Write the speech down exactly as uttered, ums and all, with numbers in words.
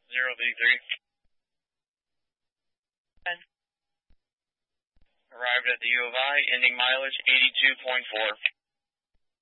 zero three three. Arrived at the U of I, ending mileage eighty-two point four.